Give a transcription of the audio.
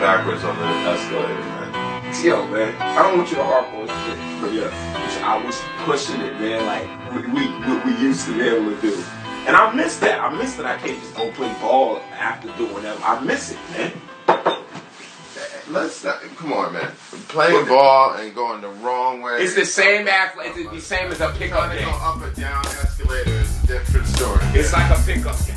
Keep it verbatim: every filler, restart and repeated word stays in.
backwards on the escalator, man. Yo, man, I don't want you to harp on shit, but yeah, I was pushing it, man, like we, we, what we used to be able to do. And I miss that. I miss that I can't just go play ball after doing that. I miss it, man. Let's not, come on, man. Playing ball and going the wrong way. It's the same athlete. It's the same as a pickup Trying to game. go up and down escalator is a different story. It's like a pickup game.